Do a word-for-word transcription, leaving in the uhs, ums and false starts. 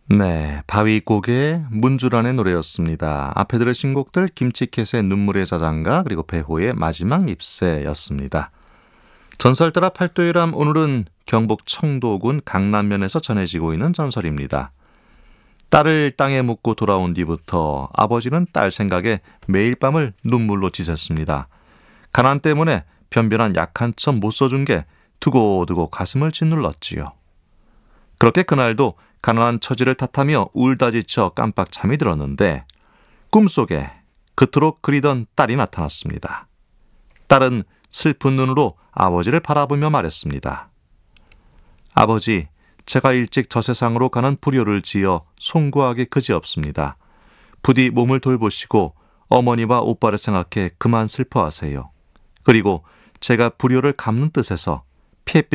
네, 바위고개 문주란의 노래였습니다. 앞에 들으신 곡들 김치캣의 눈물의 자장가 그리고 배호의 마지막 잎새였습니다. 전설 따라 팔도일암, 오늘은 경북 청도군 강남면에서 전해지고 있는 전설입니다. 딸을 땅에 묻고 돌아온 뒤부터 아버지는 딸 생각에 매일 밤을 눈물로 지샜습니다. 가난 때문에 변변한 약한 척 못 써준 게 두고두고 가슴을 짓눌렀지요. 그렇게 그날도 가난한 처지를 탓하며 울다 지쳐 깜빡 잠이 들었는데 꿈속에 그토록 그리던 딸이 나타났습니다. 딸은 슬픈 눈으로 아버지를 바라보며 말했습니다. 아버지, 제가 일찍 저 세상으로 가는 불효를 지어 송구하기 그지없습니다. 부디 몸을 돌보시고 어머니와 오빠를 생각해 그만 슬퍼하세요. 그리고 제가 불효를 갚는 뜻에서 폐뼈